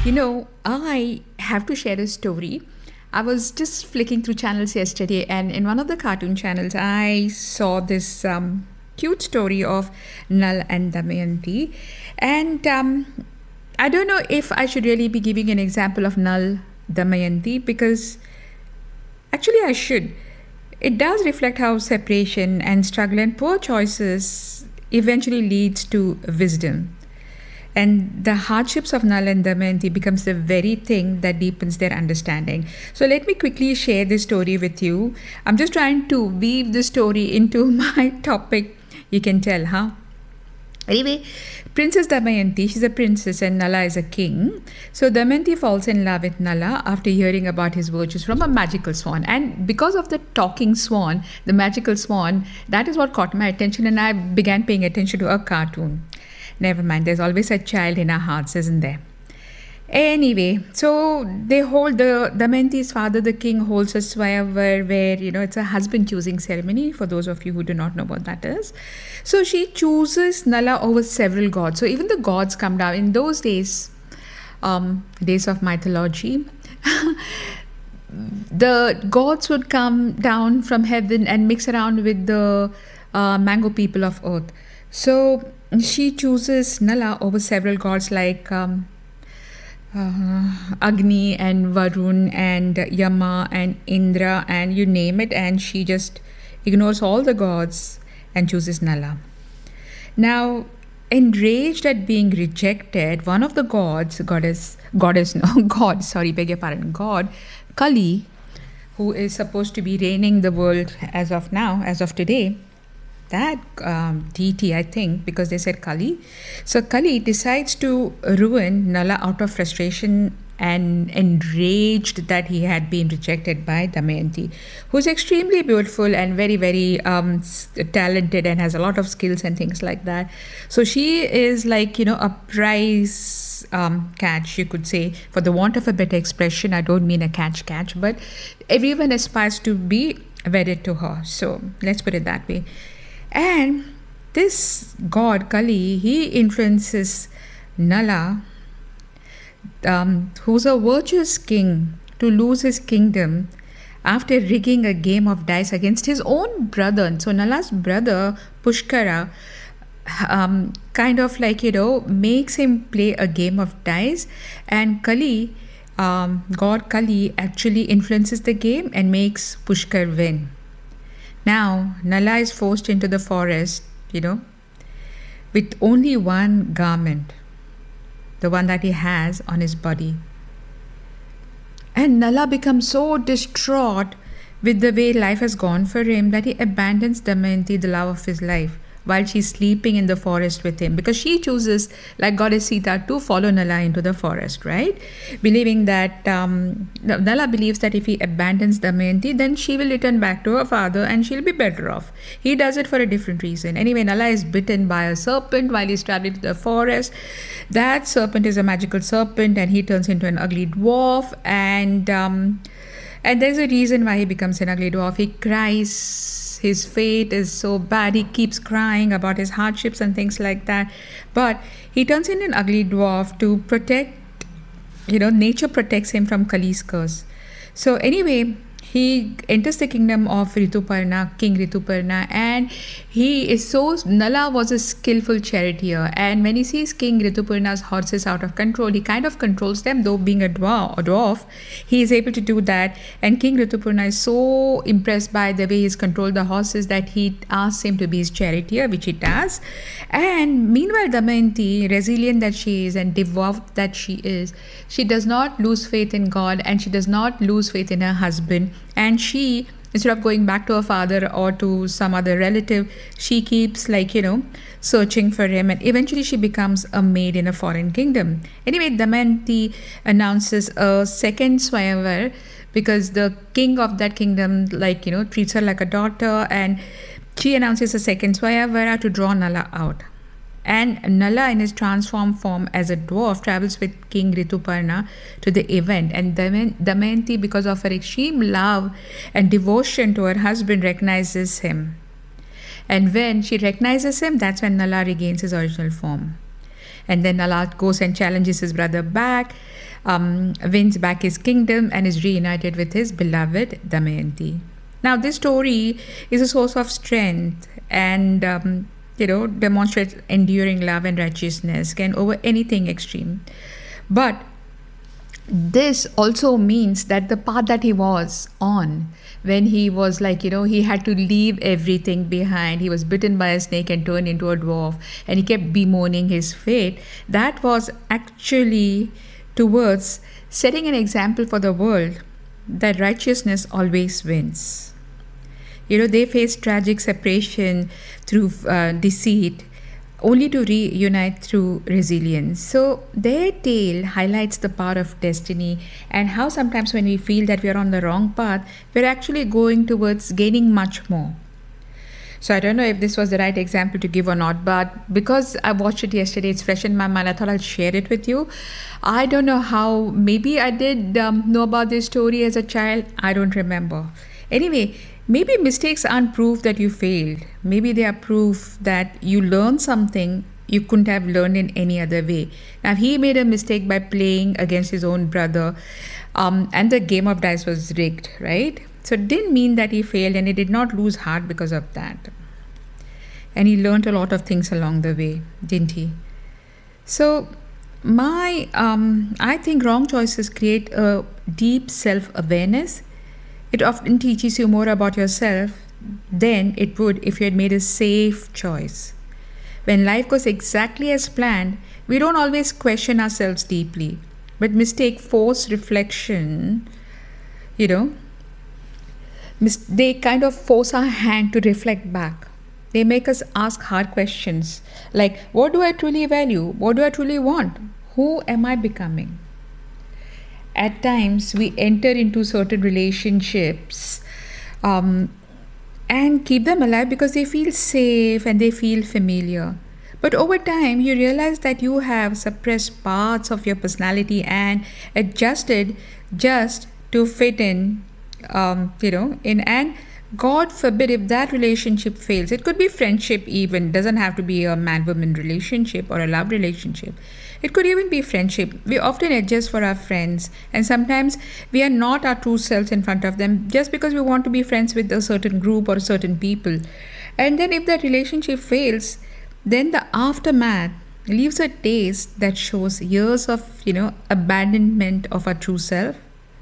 I have to share a story. I was just flicking through channels yesterday, and in one of the cartoon channels, I saw this cute story of Nal and Damayanti. And I don't know if I should really be giving an example of Nal Damayanti because actually I should. It does reflect how separation and struggle and poor choices eventually leads to wisdom. And the hardships of Nal and Damayanti becomes the very thing that deepens their understanding. So let me quickly share this story with you. I'm just trying to weave the story into my topic. You can tell, huh? Anyway, Princess Damayanti, she's a princess and Nala is a king. So Damayanti falls in love with Nala after hearing about his virtues from a magical swan. And because of the talking swan, the magical swan, that is what caught my attention, and I began paying attention to a cartoon. Never mind, there's always a child in our hearts, isn't there? Anyway, so they hold the Damayanti's father, the king, holds a swayamvar where, it's a husband choosing ceremony for those of you who do not know what that is. So she chooses Nala over several gods. So even the gods come down. In those days, days of mythology, the gods would come down from heaven and mix around with the mango people of earth. So she chooses Nala over several gods like Agni and Varun and Yama and Indra and you name it, and she just ignores all the gods and chooses Nala. Now, enraged at being rejected, one of the God, Kali, who is supposed to be reigning the world as of today, that deity, I think, because they said Kali. So Kali decides to ruin Nala out of frustration and enraged that he had been rejected by Damayanti, who's extremely beautiful and very, very talented and has a lot of skills and things like that. So she is like, a prize catch, you could say, for the want of a better expression. I don't mean a catch, but everyone aspires to be wedded to her. So let's put it that way. And this god, Kali, he influences Nala, who's a virtuous king, to lose his kingdom after rigging a game of dice against his own brother. So Nala's brother, Pushkara, kind of like, makes him play a game of dice. And Kali, god Kali, actually influences the game and makes Pushkar win. Now, Nala is forced into the forest, with only one garment, the one that he has on his body. And Nala becomes so distraught with the way life has gone for him that he abandons Damayanti, the love of his life, while she's sleeping in the forest with him, because she chooses, like goddess Sita, to follow Nala into the forest, right? Believing that, Nala believes that if he abandons Damayanti, then she will return back to her father and she'll be better off. He does it for a different reason. Anyway, Nala is bitten by a serpent while he's traveling to the forest. That serpent is a magical serpent and he turns into an ugly dwarf, and there's a reason why he becomes an ugly dwarf. He cries. His fate is so bad. He keeps crying about his hardships and things like that. But he turns into an ugly dwarf to protect, nature protects him from Kali's curse. So anyway, he enters the kingdom of Rituparna, King Rituparna, and Nala was a skillful charioteer, and when he sees King Rituparna's horses out of control, he kind of controls them, though being a dwarf, he is able to do that, and King Rituparna is so impressed by the way he's controlled the horses that he asks him to be his charioteer, which he does. And meanwhile, Damayanti, resilient that she is and devout that she is, she does not lose faith in God and she does not lose faith in her husband. And she, instead of going back to her father or to some other relative, she keeps searching for him, and eventually she becomes a maid in a foreign kingdom. Anyway, Damayanti announces a second swayamvar because the king of that kingdom treats her like a daughter, and she announces a second swayamvara to draw Nala out. And Nala, in his transformed form as a dwarf, travels with King Rituparna to the event. And Damayanti, because of her extreme love and devotion to her husband, recognizes him. And when she recognizes him, that's when Nala regains his original form. And then Nala goes and challenges his brother back. wins back his kingdom, and is reunited with his beloved Damayanti. Now, this story is a source of strength and demonstrates enduring love and righteousness can over anything extreme. But this also means that the path that he was on, when he was he had to leave everything behind, he was bitten by a snake and turned into a dwarf, and he kept bemoaning his fate, that was actually towards setting an example for the world that righteousness always wins. They faced tragic separation through deceit, only to reunite through resilience. So their tale highlights the power of destiny and how sometimes when we feel that we are on the wrong path, we're actually going towards gaining much more. So I don't know if this was the right example to give or not, but because I watched it yesterday, it's fresh in my mind, I thought I'll share it with you. I don't know how, maybe I did know about this story as a child, I don't remember. Anyway, maybe mistakes aren't proof that you failed. Maybe they are proof that you learned something you couldn't have learned in any other way. Now, he made a mistake by playing against his own brother, and the game of dice was rigged, right? So it didn't mean that he failed, and he did not lose heart because of that. And he learned a lot of things along the way, didn't he? So I think wrong choices create a deep self-awareness. It often teaches you more about yourself than it would if you had made a safe choice. When life goes exactly as planned, we don't always question ourselves deeply, but mistake force reflection, they kind of force our hand to reflect back. They make us ask hard questions like, what do I truly value? What do I truly want? Who am I becoming? At times, we enter into certain relationships and keep them alive because they feel safe and they feel familiar. But over time, you realize that you have suppressed parts of your personality and adjusted just to fit in, and God forbid if that relationship fails. It could be friendship even, doesn't have to be a man-woman relationship or a love relationship. It could even be friendship. We often adjust for our friends, and sometimes we are not our true selves in front of them just because we want to be friends with a certain group or certain people. And then if that relationship fails, then the aftermath leaves a taste that shows years of, abandonment of our true self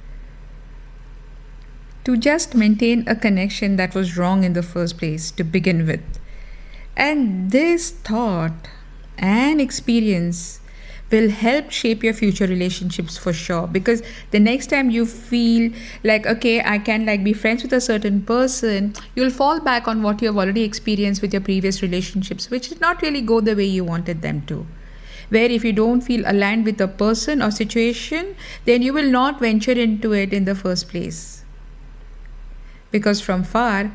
to just maintain a connection that was wrong in the first place to begin with. And this thought and experience will help shape your future relationships for sure, because the next time you feel like, okay, I can be friends with a certain person, you'll fall back on what you have already experienced with your previous relationships, which did not really go the way you wanted them to. Where if you don't feel aligned with a person or situation, then you will not venture into it in the first place. Because from far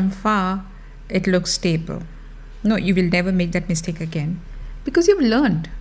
it looks stable. No, you will never make that mistake again because you've learned.